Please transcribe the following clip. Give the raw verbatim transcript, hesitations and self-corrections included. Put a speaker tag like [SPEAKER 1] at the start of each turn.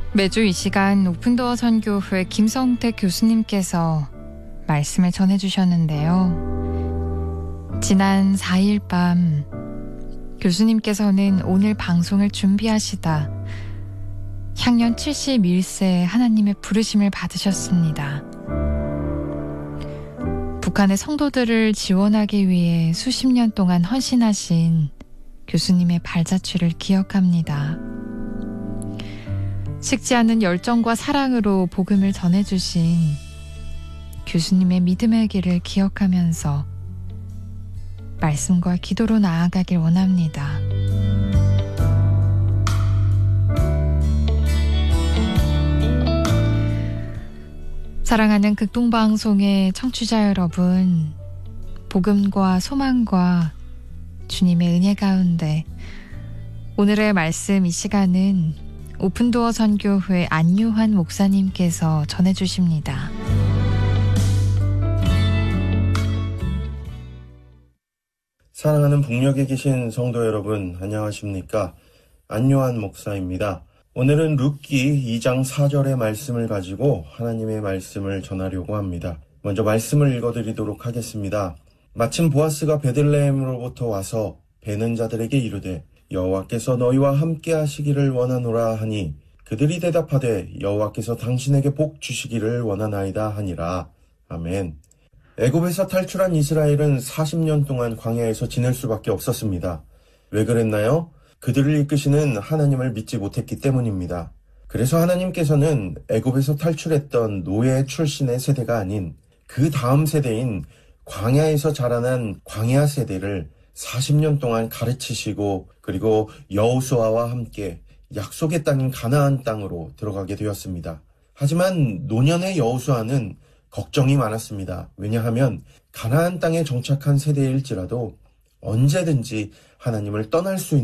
[SPEAKER 1] 매주 이 시간 오픈도어 선교회 김성택 교수님께서 말씀을 전해주셨는데요. 지난 사 일 밤 교수님께서는 오늘 방송을 준비하시다 향년 칠십일 세 하나님의 부르심을 받으셨습니다. 북한의 성도들을 지원하기 위해 수십 년 동안 헌신하신 교수님의 발자취를 기억합니다. 식지 않는 열정과 사랑으로 복음을 전해주신 교수님의 믿음의 길을 기억하면서 말씀과 기도로 나아가길 원합니다. 사랑하는 극동방송의 청취자 여러분, 복음과 소망과 주님의 은혜 가운데 오늘의 말씀 이 시간은 오픈도어 선교회 안유환 목사님께서 전해주십니다.
[SPEAKER 2] 사랑하는 북녘에 계신 성도 여러분, 안녕하십니까? 안유환 목사입니다. 오늘은 룻기 이 장 사 절의 말씀을 가지고 하나님의 말씀을 전하려고 합니다. 먼저 말씀을 읽어드리도록 하겠습니다. 마침 보아스가 베들레헴으로부터 와서 베는 자들에게 이르되 여호와께서 너희와 함께 하시기를 원하노라 하니 그들이 대답하되 여호와께서 당신에게 복 주시기를 원하나이다 하니라. 아멘. 애굽에서 탈출한 이스라엘은 사십 년 동안 광야에서 지낼 수밖에 없었습니다. 왜 그랬나요? 그들을 이끄시는 하나님을 믿지 못했기 때문입니다. 그래서 하나님께서는 애굽에서 탈출했던 노예 출신의 세대가 아닌 그 다음 세대인 광야에서 자라난 광야 세대를 사십 년 동안 가르치시고 그리고 여호수아와 함께 약속의 땅인 가나안 땅으로 들어가게 되었습니다. 하지만 노년의 여호수아는 걱정이 많았습니다. 왜냐하면 가나안 땅에 정착한 세대일지라도 언제든지 하나님을 떠날 수 있는